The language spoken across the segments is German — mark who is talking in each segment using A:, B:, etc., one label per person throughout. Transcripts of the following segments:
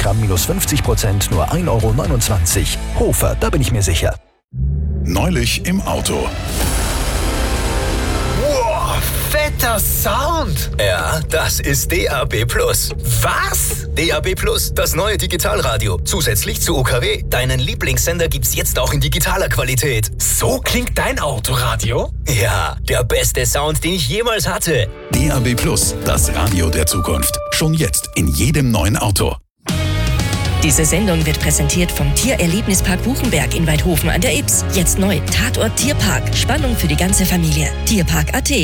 A: Gramm minus 50% nur 1,29 €. Hofer, da bin ich mir sicher.
B: Neulich im Auto.
C: Wow, fetter Sound!
D: Ja, das ist DAB+.
C: Was?
D: DAB+, das neue Digitalradio. Zusätzlich zu UKW. Deinen Lieblingssender gibt's jetzt auch in digitaler Qualität.
C: So klingt dein Autoradio?
D: Ja, der beste Sound, den ich jemals hatte.
B: DAB+, das Radio der Zukunft. Schon jetzt in jedem neuen Auto.
E: Diese Sendung wird präsentiert vom Tiererlebnispark Buchenberg in Weidhofen an der Ybbs. Jetzt neu, Tatort Tierpark. Spannung für die ganze Familie. Tierpark.at.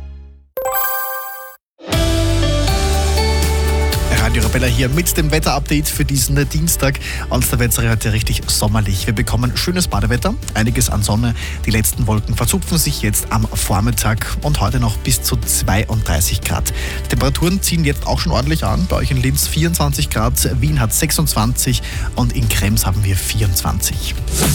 F: Radio Arabella hier mit dem Wetterupdate für diesen Dienstag. Und da wird es heute richtig sommerlich. Wir bekommen schönes Badewetter, einiges an Sonne. Die letzten Wolken verzupfen sich jetzt am Vormittag und heute noch bis zu 32 Grad. Temperaturen ziehen jetzt auch schon ordentlich an. Bei euch in Linz 24 Grad, Wien hat 26 und in Krems haben wir 24.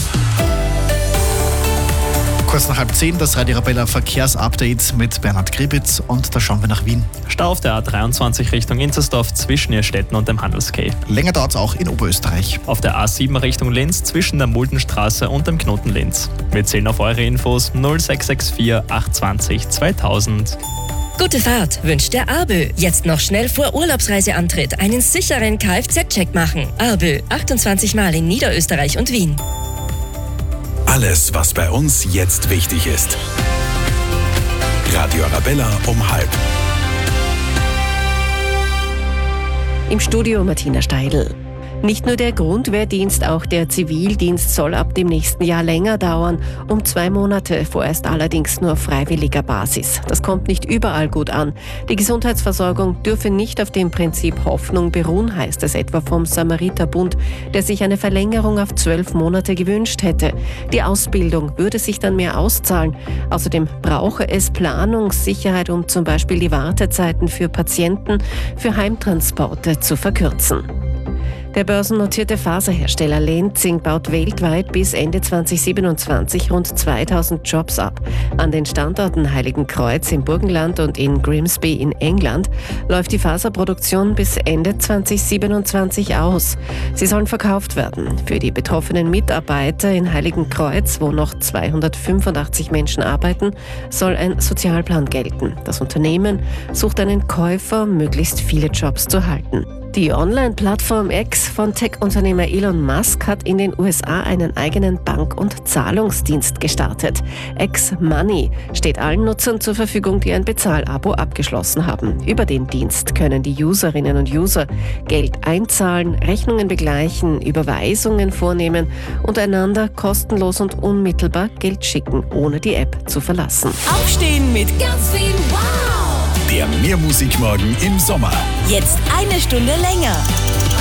F: Kurz nach 9:30 das Radio Arabella Verkehrsupdate mit Bernhard Gribitz und da schauen wir nach Wien.
G: Stau auf der A23 Richtung Inzersdorf zwischen Irstetten und dem Handelskay.
F: Länger dauert es auch in Oberösterreich.
G: Auf der A7 Richtung Linz zwischen der Muldenstraße und dem Knoten Linz. Wir zählen auf eure Infos 0664 820 2000.
E: Gute Fahrt wünscht der ABÖ. Jetzt noch schnell vor Urlaubsreiseantritt einen sicheren Kfz-Check machen. ABÖ, 28 Mal in Niederösterreich und Wien.
B: Alles, was bei uns jetzt wichtig ist. Radio Arabella um 12:30.
H: Im Studio Martina Steidl. Nicht nur der Grundwehrdienst, auch der Zivildienst soll ab dem nächsten Jahr länger dauern, um 2 Monate, vorerst allerdings nur auf freiwilliger Basis. Das kommt nicht überall gut an. Die Gesundheitsversorgung dürfe nicht auf dem Prinzip Hoffnung beruhen, heißt es etwa vom Samariterbund, der sich eine Verlängerung auf 12 Monate gewünscht hätte. Die Ausbildung würde sich dann mehr auszahlen. Außerdem brauche es Planungssicherheit, um zum Beispiel die Wartezeiten für Patienten für Heimtransporte zu verkürzen. Der börsennotierte Faserhersteller Lenzing baut weltweit bis Ende 2027 rund 2000 Jobs ab. An den Standorten Heiligenkreuz im Burgenland und in Grimsby in England läuft die Faserproduktion bis Ende 2027 aus. Sie sollen verkauft werden. Für die betroffenen Mitarbeiter in Heiligenkreuz, wo noch 285 Menschen arbeiten, soll ein Sozialplan gelten. Das Unternehmen sucht einen Käufer, um möglichst viele Jobs zu halten. Die Online-Plattform X von Tech-Unternehmer Elon Musk hat in den USA einen eigenen Bank- und Zahlungsdienst gestartet. X Money steht allen Nutzern zur Verfügung, die ein Bezahlabo abgeschlossen haben. Über den Dienst können die Userinnen und User Geld einzahlen, Rechnungen begleichen, Überweisungen vornehmen und einander kostenlos und unmittelbar Geld schicken, ohne die App zu verlassen.
I: Aufstehen mit ganz viel Wow!
B: Der Mehrmusikmorgen im Sommer.
I: Jetzt 1 Stunde länger.